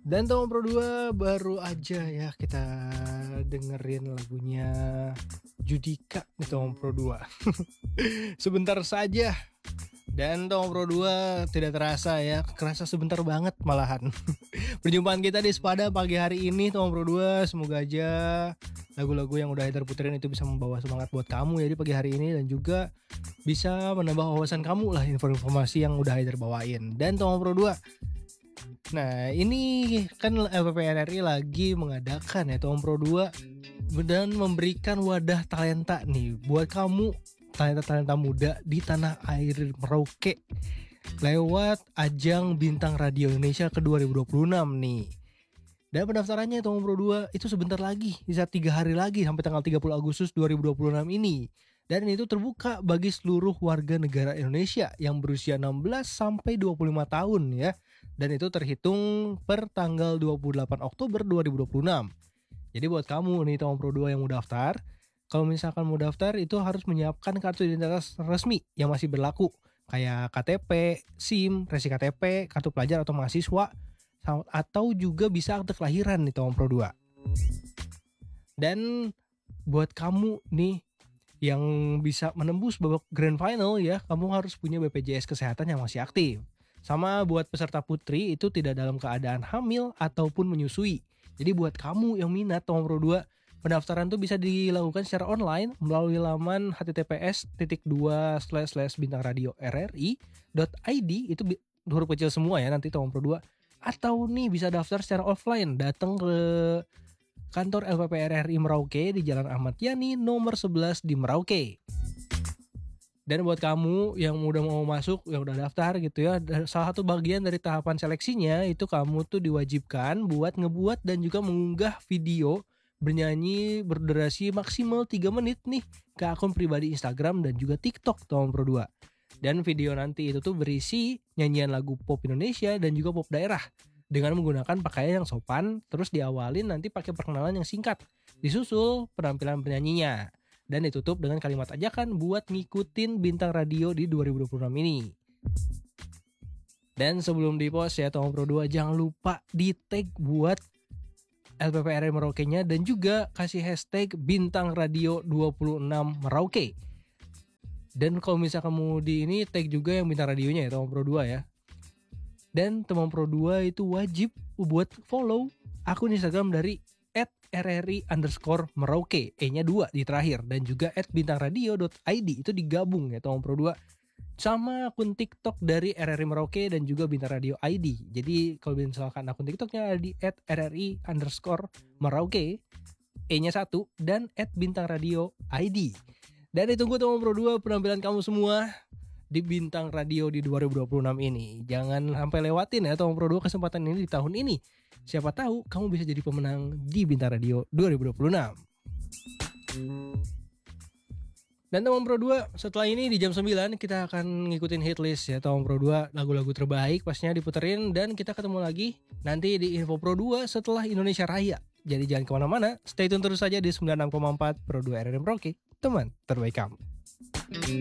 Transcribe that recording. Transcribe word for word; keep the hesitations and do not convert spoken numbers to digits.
Dan Tom Pro dua baru aja ya kita dengerin lagunya Judika nih Tom Pro dua. Sebentar saja. Dan Tom Pro dua tidak terasa ya, kerasa sebentar banget malahan. Perjumpaan kita di Sepada pagi hari ini Tom Pro dua, semoga aja lagu-lagu yang udah terputerin itu bisa membawa semangat buat kamu ya di pagi hari ini, dan juga bisa menambah wawasan kamu lah informasi yang udah Haider bawain. Dan Tom Pro dua, nah ini kan L P P R R I lagi mengadakan ya Tom Pro dua dan memberikan wadah talenta nih buat kamu, talenta-talenta muda di tanah air Merauke lewat ajang Bintang Radio Indonesia ke dua ribu dua puluh enam nih. Dan pendaftarannya Tom Pro dua itu sebentar lagi, bisa tiga hari lagi sampai tanggal tiga puluh Agustus dua ribu dua puluh enam ini. Dan itu terbuka bagi seluruh warga negara Indonesia yang berusia enam belas sampai dua puluh lima tahun ya. Dan itu terhitung per tanggal dua puluh delapan Oktober dua ribu dua puluh enam. Jadi buat kamu nih Tom Pro dua yang mau daftar, kalau misalkan mau daftar itu harus menyiapkan kartu identitas resmi yang masih berlaku, kayak K T P, SIM, resi K T P, kartu pelajar atau mahasiswa, atau juga bisa akte kelahiran nih Tom Pro dua. Dan buat kamu nih yang bisa menembus babak grand final ya, kamu harus punya B P J S kesehatan yang masih aktif. Sama buat peserta putri itu tidak dalam keadaan hamil ataupun menyusui. Jadi buat kamu yang minat Tom Pro dua, pendaftaran tuh bisa dilakukan secara online melalui laman h t t p s titik dua slash slash bintang radio r r i dot i d, itu huruf kecil semua ya nanti Tom Pro dua. Atau nih bisa daftar secara offline, datang ke kantor L P P R R I Merauke di Jalan Ahmad Yani nomor sebelas di Merauke. Dan buat kamu yang udah mau masuk, yang udah daftar gitu ya, salah satu bagian dari tahapan seleksinya itu kamu tuh diwajibkan buat ngebuat dan juga mengunggah video bernyanyi berdurasi maksimal tiga menit nih ke akun pribadi Instagram dan juga TikTok Tom Pro dua. Dan video nanti itu tuh berisi nyanyian lagu pop Indonesia dan juga pop daerah dengan menggunakan pakaian yang sopan, terus diawalin nanti pakai perkenalan yang singkat, disusul penampilan penyanyinya, dan ditutup dengan kalimat ajakan buat ngikutin Bintang Radio di dua ribu dua puluh enam ini. Dan sebelum di post ya Tom Pro dua, jangan lupa di tag buat L P P R R I Merauke-nya dan juga kasih hashtag Bintang Radio dua puluh enam Merauke. Dan kalau misalnya kamu di ini tag juga yang Bintang Radionya ya Tom Pro dua ya. Dan Tom Pro dua itu wajib buat follow akun Instagram dari at rri underscore merauke, E-nya dua di terakhir, dan juga at bintangradio dot i d, itu digabung ya Tom Pro dua, sama akun TikTok dari R R I Merauke dan juga Bintang Radio I D. Jadi kalau misalkan akun TikToknya ada di at rri underscore merauke, E-nya satu, dan at Bintang Radio I D. Dan ditunggu Tom Pro dua penampilan kamu semua di Bintang Radio di dua ribu dua puluh enam ini. Jangan sampai lewatin ya Tom Pro dua kesempatan ini di tahun ini. Siapa tahu kamu bisa jadi pemenang di Bintang Radio dua ribu dua puluh enam. Dan Tom Pro dua, setelah ini di jam sembilan kita akan ngikutin hitlist ya Tom Pro dua, lagu-lagu terbaik pastinya diputerin, dan kita ketemu lagi nanti di Info Pro dua setelah Indonesia Raya. Jadi jangan kemana-mana, stay tune terus saja di sembilan puluh enam koma empat Pro dua R R I Merauke, teman terbaik kamu.